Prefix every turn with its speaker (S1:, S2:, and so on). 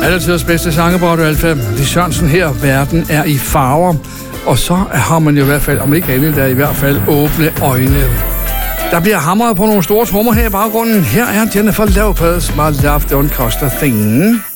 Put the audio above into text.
S1: Altidens bedste sange på Radio Alfa. Det er Sørensen her. Verden er i farver. Og så har man jo i hvert fald, om ikke andet, der i hvert fald åbne øjne. Der bliver hamret på nogle store trommer her i baggrunden. Her er Jennifer Lopez, My Love Don't Cost a Thing.